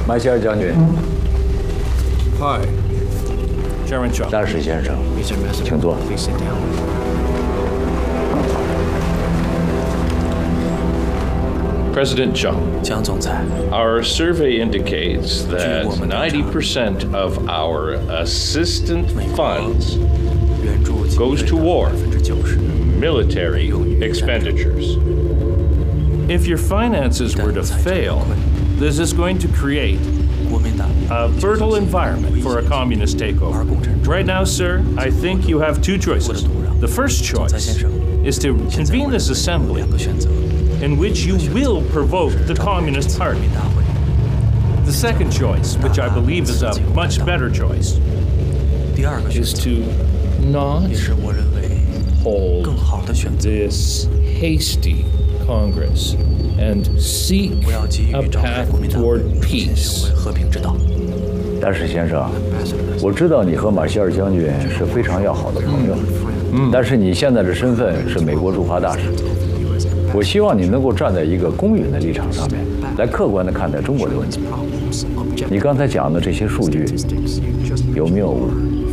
马歇尔将军。 Hi. Chairman Chung. 大使先生，请坐。 President Chung. 江总裁 Our survey indicates that 90% of our assistance funds goes to war, military expenditures. If your finances were to fail, this is going to create a fertile environment for a communist takeover. Right now, sir, I think you have two choices. The first choice is to convene this assembly in which you will provoke the Communist Party. The second choice, which I believe is a much better choice, is to not hold this hasty Congress and seek a path toward peace. 大使先生，我知道你和马歇尔将军是非常要好的朋友，但是你现在的身份是美国驻华大使。我希望你能够站在一个公允的立场上面，来客观地看待中国的问题。你刚才讲的这些数据有谬误。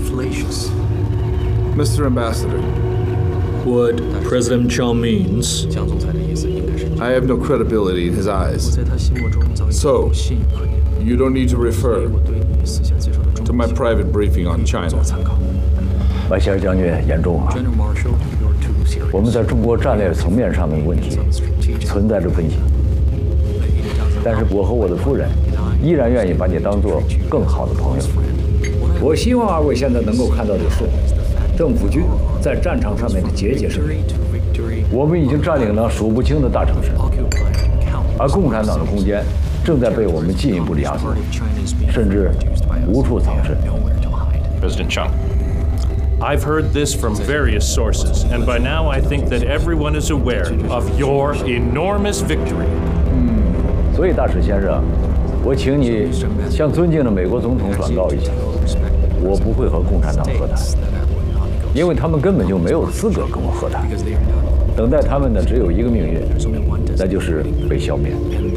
Mr. Ambassador, What President Chung means, I have no credibility in his eyes. So, you don't need to refer to my private briefing on China. 马歇尔将军言重啊！我们在中国战略层面上的问题存在着分歧，但是我和我的夫人依然愿意把你当作更好的朋友。我希望二位现在能够看到的是，政府军在战场上面的节节胜利。我们已经占领了数不清的大城市，而共产党的空间正在被我们进一步的压缩，甚至无处藏身。 President Chung. I've heard this from various sources, and by now I think that everyone is aware of your enormous victory. 所以，大使先生，我请你向尊敬的美国总统转告一下，我不会和共产党和谈，因为他们根本就没有资格跟我和谈。等待他们的只有一个命运，那就是被消灭。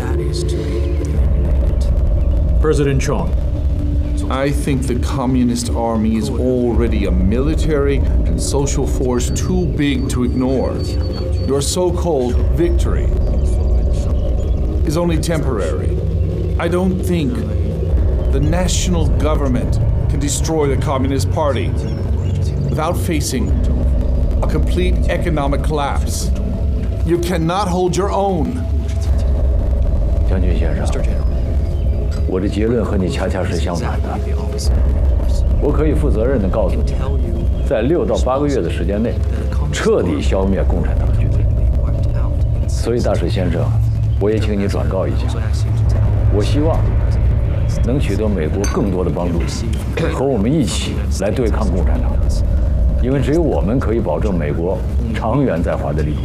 President Chung. I think the Communist Army is already a military and social force too big to ignore. Your so-called victory is only temporary. I don't think the national government can destroy the Communist Party without facing a complete economic collapse. You cannot hold your own. 将军先生，我的结论和你恰恰是相反的。我可以负责任地告诉你，在6到8个月的时间内，彻底消灭共产党军队。所以，大使先生，我也请你转告一下，我希望能取得美国更多的帮助，和我们一起来对抗共产党，因为只有我们可以保证美国长远在华的利益。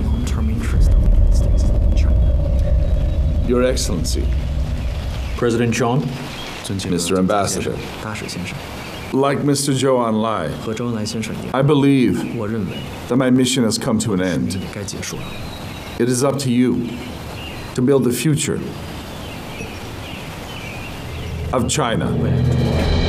Your Excellency, President Chung. Mr. Ambassador, like Mr. Zhou Enlai, I believe that my mission has come to an end. It is up to you to build the future of China.